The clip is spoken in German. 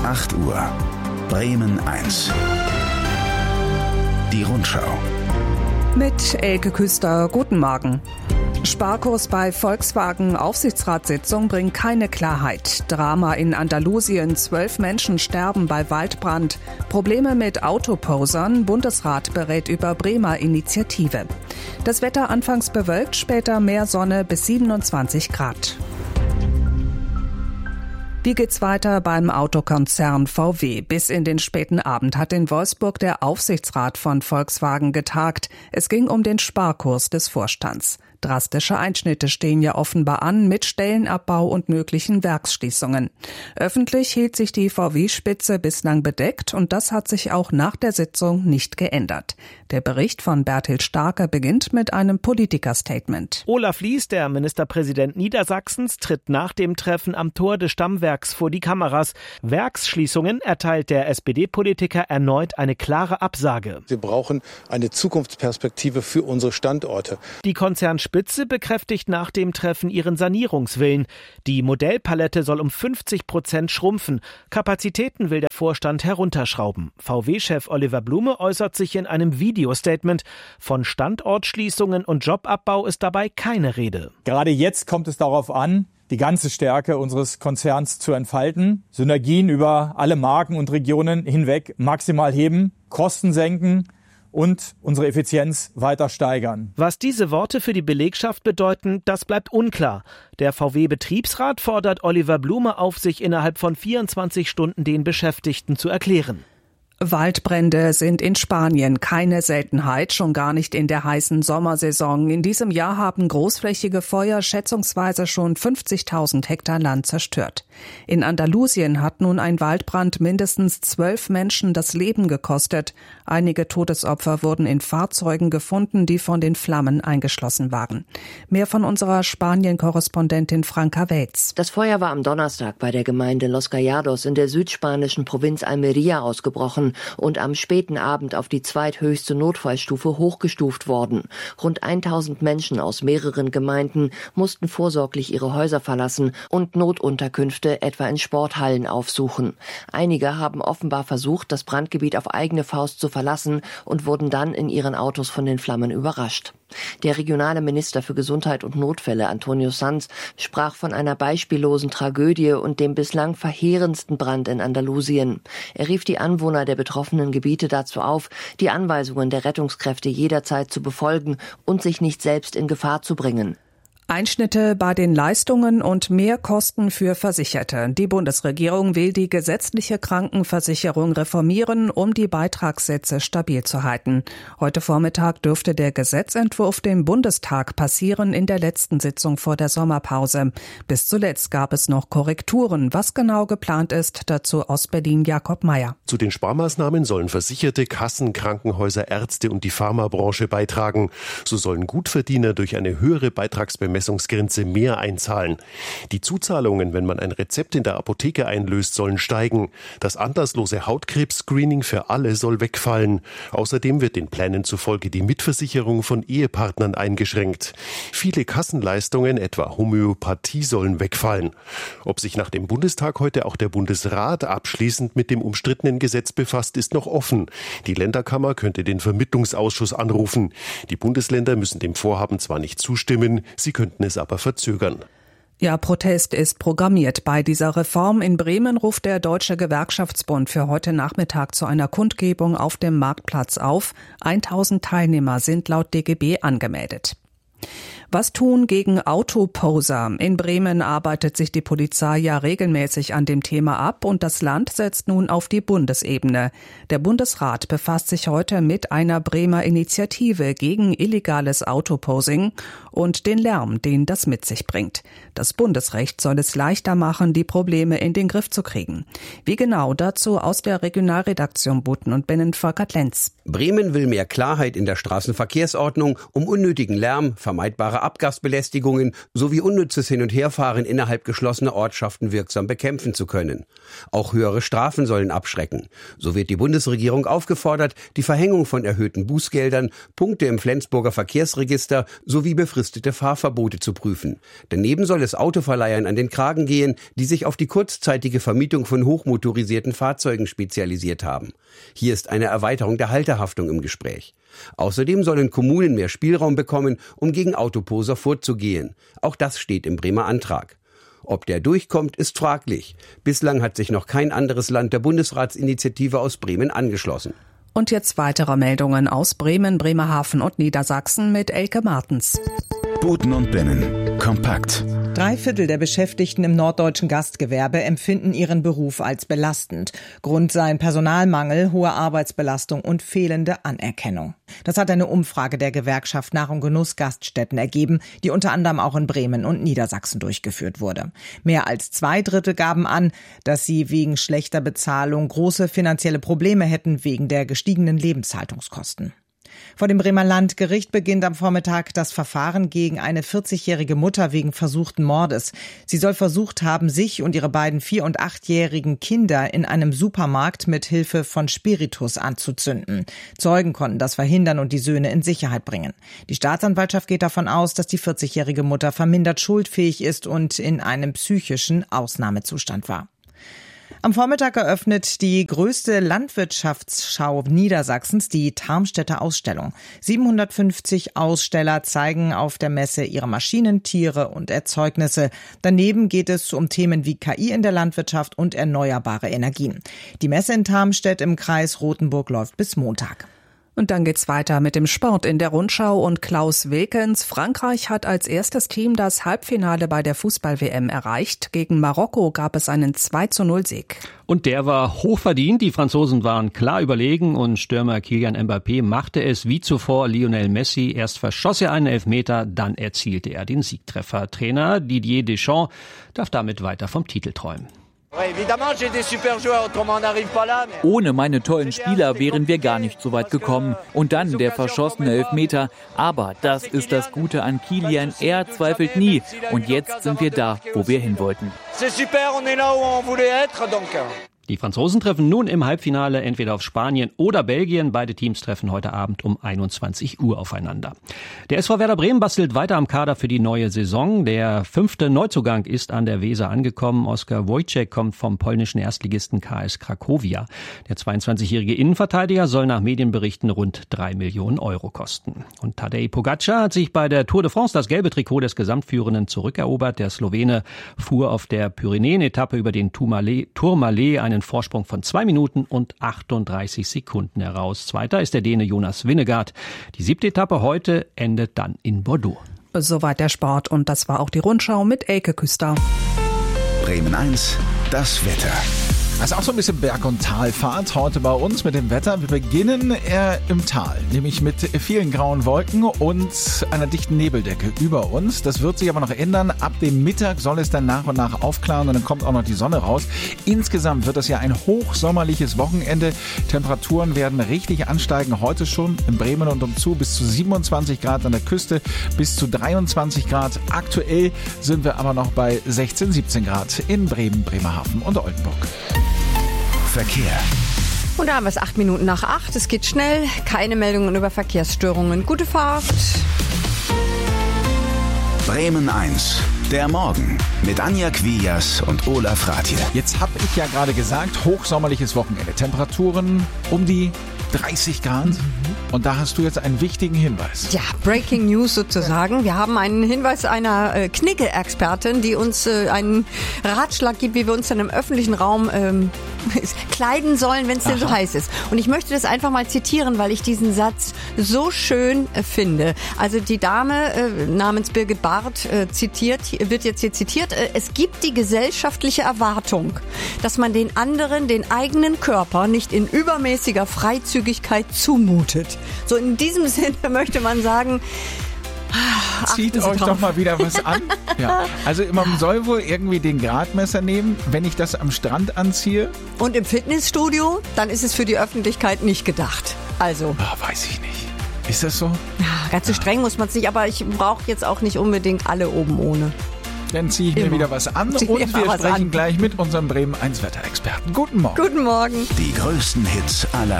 8 Uhr. Bremen 1. Die Rundschau. Mit Elke Küster, guten Morgen. Sparkurs bei Volkswagen, Aufsichtsratssitzung bringt keine Klarheit. Drama in Andalusien, 12 Menschen sterben bei Waldbrand. Probleme mit Autoposern, Bundesrat berät über Bremer Initiative. Das Wetter anfangs bewölkt, später mehr Sonne bis 27 Grad. Wie geht's weiter beim Autokonzern VW? Bis in den späten Abend hat in Wolfsburg der Aufsichtsrat von Volkswagen getagt. Es ging um den Sparkurs des Vorstands. Drastische Einschnitte stehen ja offenbar an mit Stellenabbau und möglichen Werksschließungen. Öffentlich hielt sich die VW-Spitze bislang bedeckt und das hat sich auch nach der Sitzung nicht geändert. Der Bericht von Bertil Starke beginnt mit einem Politikerstatement. Olaf Lies, der Ministerpräsident Niedersachsens, tritt nach dem Treffen am Tor des Stammwerks vor die Kameras. Werksschließungen erteilt der SPD-Politiker erneut eine klare Absage. Wir brauchen eine Zukunftsperspektive für unsere Standorte. Die Konzernspitze bekräftigt nach dem Treffen ihren Sanierungswillen. Die Modellpalette soll um 50% schrumpfen. Kapazitäten will der Vorstand herunterschrauben. VW-Chef Oliver Blume äußert sich in einem Videostatement. Von Standortschließungen und Jobabbau ist dabei keine Rede. Gerade jetzt kommt es darauf an, die ganze Stärke unseres Konzerns zu entfalten, Synergien über alle Marken und Regionen hinweg maximal heben, Kosten senken und unsere Effizienz weiter steigern. Was diese Worte für die Belegschaft bedeuten, das bleibt unklar. Der VW-Betriebsrat fordert Oliver Blume auf, sich innerhalb von 24 Stunden den Beschäftigten zu erklären. Waldbrände sind in Spanien keine Seltenheit, schon gar nicht in der heißen Sommersaison. In diesem Jahr haben großflächige Feuer schätzungsweise schon 50.000 Hektar Land zerstört. In Andalusien hat nun ein Waldbrand mindestens 12 Menschen das Leben gekostet. Einige Todesopfer wurden in Fahrzeugen gefunden, die von den Flammen eingeschlossen waren. Mehr von unserer Spanien-Korrespondentin Franka Welz. Das Feuer war am Donnerstag bei der Gemeinde Los Callados in der südspanischen Provinz Almería ausgebrochen und am späten Abend auf die zweithöchste Notfallstufe hochgestuft worden. Rund 1000 Menschen aus mehreren Gemeinden mussten vorsorglich ihre Häuser verlassen und Notunterkünfte etwa in Sporthallen aufsuchen. Einige haben offenbar versucht, das Brandgebiet auf eigene Faust zu verlassen und wurden dann in ihren Autos von den Flammen überrascht. Der regionale Minister für Gesundheit und Notfälle, Antonio Sanz, sprach von einer beispiellosen Tragödie und dem bislang verheerendsten Brand in Andalusien. Er rief die Anwohner der betroffenen Gebiete dazu auf, die Anweisungen der Rettungskräfte jederzeit zu befolgen und sich nicht selbst in Gefahr zu bringen. Einschnitte bei den Leistungen und mehr Kosten für Versicherte. Die Bundesregierung will die gesetzliche Krankenversicherung reformieren, um die Beitragssätze stabil zu halten. Heute Vormittag dürfte der Gesetzentwurf dem Bundestag passieren in der letzten Sitzung vor der Sommerpause. Bis zuletzt gab es noch Korrekturen. Was genau geplant ist, dazu aus Berlin Jakob Meyer. Zu den Sparmaßnahmen sollen Versicherte, Kassen, Krankenhäuser, Ärzte und die Pharmabranche beitragen. So sollen Gutverdiener durch eine höhere Beitragsbemessungsgrenze mehr einzahlen. Die Zuzahlungen, wenn man ein Rezept in der Apotheke einlöst, sollen steigen. Das anlasslose Hautkrebs-Screening für alle soll wegfallen. Außerdem wird den Plänen zufolge die Mitversicherung von Ehepartnern eingeschränkt. Viele Kassenleistungen, etwa Homöopathie, sollen wegfallen. Ob sich nach dem Bundestag heute auch der Bundesrat abschließend mit dem umstrittenen Gesetz befasst, ist noch offen. Die Länderkammer könnte den Vermittlungsausschuss anrufen. Die Bundesländer müssen dem Vorhaben zwar nicht zustimmen, sie könnten es aber verzögern. Ja, Protest ist programmiert. Bei dieser Reform in Bremen ruft der Deutsche Gewerkschaftsbund für heute Nachmittag zu einer Kundgebung auf dem Marktplatz auf. 1000 Teilnehmer sind laut DGB angemeldet. Was tun gegen Autoposer? In Bremen arbeitet sich die Polizei ja regelmäßig an dem Thema ab und das Land setzt nun auf die Bundesebene. Der Bundesrat befasst sich heute mit einer Bremer Initiative gegen illegales Autoposing und den Lärm, den das mit sich bringt. Das Bundesrecht soll es leichter machen, die Probleme in den Griff zu kriegen. Wie genau, dazu aus der Regionalredaktion Buten und Binnen Volkert Lenz. Bremen will mehr Klarheit in der Straßenverkehrsordnung, um unnötigen Lärm, vermeidbare Abgasbelästigungen sowie unnützes Hin- und Herfahren innerhalb geschlossener Ortschaften wirksam bekämpfen zu können. Auch höhere Strafen sollen abschrecken. So wird die Bundesregierung aufgefordert, die Verhängung von erhöhten Bußgeldern, Punkte im Flensburger Verkehrsregister sowie befristete Fahrverbote zu prüfen. Daneben soll es Autoverleihern an den Kragen gehen, die sich auf die kurzzeitige Vermietung von hochmotorisierten Fahrzeugen spezialisiert haben. Hier ist eine Erweiterung der Halterhaftung im Gespräch. Außerdem sollen Kommunen mehr Spielraum bekommen, um gegen Autoposer vorzugehen. Auch das steht im Bremer Antrag. Ob der durchkommt, ist fraglich. Bislang hat sich noch kein anderes Land der Bundesratsinitiative aus Bremen angeschlossen. Und jetzt weitere Meldungen aus Bremen, Bremerhaven und Niedersachsen mit Elke Martens. Buten und Binnen. Kompakt. 3/4 der Beschäftigten im norddeutschen Gastgewerbe empfinden ihren Beruf als belastend. Grund seien Personalmangel, hohe Arbeitsbelastung und fehlende Anerkennung. Das hat eine Umfrage der Gewerkschaft Nach- und Genuss Gaststätten ergeben, die unter anderem auch in Bremen und Niedersachsen durchgeführt wurde. Mehr als 2/3 gaben an, dass sie wegen schlechter Bezahlung große finanzielle Probleme hätten wegen der gestiegenen Lebenshaltungskosten. Vor dem Bremer Landgericht beginnt am Vormittag das Verfahren gegen eine 40-jährige Mutter wegen versuchten Mordes. Sie soll versucht haben, sich und ihre beiden 4- und 8-jährigen Kinder in einem Supermarkt mit Hilfe von Spiritus anzuzünden. Zeugen konnten das verhindern und die Söhne in Sicherheit bringen. Die Staatsanwaltschaft geht davon aus, dass die 40-jährige Mutter vermindert schuldfähig ist und in einem psychischen Ausnahmezustand war. Am Vormittag eröffnet die größte Landwirtschaftsschau Niedersachsens die Tarmstädter Ausstellung. 750 Aussteller zeigen auf der Messe ihre Maschinen, Tiere und Erzeugnisse. Daneben geht es um Themen wie KI in der Landwirtschaft und erneuerbare Energien. Die Messe in Tarmstedt im Kreis Rothenburg läuft bis Montag. Und dann geht's weiter mit dem Sport in der Rundschau und Klaus Wekens. Frankreich hat als erstes Team das Halbfinale bei der Fußball-WM erreicht. Gegen Marokko gab es einen 2:0-Sieg. Und der war hochverdient. Die Franzosen waren klar überlegen und Stürmer Kylian Mbappé machte es wie zuvor Lionel Messi. Erst verschoss er einen Elfmeter, dann erzielte er den Siegtreffer. Trainer Didier Deschamps darf damit weiter vom Titel träumen. Ohne meine tollen Spieler wären wir gar nicht so weit gekommen. Und dann der verschossene Elfmeter. Aber das ist das Gute an Kylian. Er zweifelt nie. Und jetzt sind wir da, wo wir hin wollten. Die Franzosen treffen nun im Halbfinale entweder auf Spanien oder Belgien. Beide Teams treffen heute Abend um 21 Uhr aufeinander. Der SV Werder Bremen bastelt weiter am Kader für die neue Saison. Der 5. Neuzugang ist an der Weser angekommen. Oskar Wojciech kommt vom polnischen Erstligisten KS Cracovia. Der 22-jährige Innenverteidiger soll nach Medienberichten rund 3 Millionen Euro kosten. Und Tadej Pogačar hat sich bei der Tour de France das gelbe Trikot des Gesamtführenden zurückerobert. Der Slowene fuhr auf der Pyrenäen-Etappe über den Tourmalet einen Vorsprung von 2 Minuten und 38 Sekunden heraus. Zweiter ist der Däne Jonas Vingegaard. Die 7. Etappe heute endet dann in Bordeaux. Soweit der Sport und das war auch die Rundschau mit Elke Küster. Bremen 1, das Wetter. Also auch so ein bisschen Berg- und Talfahrt heute bei uns mit dem Wetter. Wir beginnen eher im Tal, nämlich mit vielen grauen Wolken und einer dichten Nebeldecke über uns. Das wird sich aber noch ändern. Ab dem Mittag soll es dann nach und nach aufklaren und dann kommt auch noch die Sonne raus. Insgesamt wird das ja ein hochsommerliches Wochenende. Temperaturen werden richtig ansteigen. Heute schon in Bremen und umzu bis zu 27 Grad an der Küste, bis zu 23 Grad. Aktuell sind wir aber noch bei 16, 17 Grad in Bremen, Bremerhaven und Oldenburg. Verkehr. Und da haben wir es 8 Minuten nach 8. Es geht schnell. Keine Meldungen über Verkehrsstörungen. Gute Fahrt. Bremen 1, der Morgen mit Anja Quias und Olaf Rathje. Jetzt habe ich ja gerade gesagt, hochsommerliches Wochenende. Temperaturen um die 30 Grad. Und da hast du jetzt einen wichtigen Hinweis. Ja, Breaking News sozusagen. Wir haben einen Hinweis einer Knigge-Expertin, die uns einen Ratschlag gibt, wie wir uns dann im öffentlichen Raum kleiden sollen, wenn es denn so heiß ist. Und ich möchte das einfach mal zitieren, weil ich diesen Satz so schön finde. Also die Dame namens Birgit Barth wird jetzt hier zitiert. Es gibt die gesellschaftliche Erwartung, dass man den anderen den eigenen Körper nicht in übermäßiger Freizügigkeit zumutet. So in diesem Sinne möchte man sagen, zieht euch doch mal wieder was an. Ja. Also man soll wohl irgendwie den Gradmesser nehmen, wenn ich das am Strand anziehe. Und im Fitnessstudio, dann ist es für die Öffentlichkeit nicht gedacht. Also. Weiß ich nicht. Ist das so? Ja, ganz so streng muss man es nicht, aber ich brauche jetzt auch nicht unbedingt alle oben ohne. Dann ziehe ich mir wieder was an und wir sprechen gleich mit unserem Bremen 1 Wetterexperten. Guten Morgen. Guten Morgen. Die größten Hits aller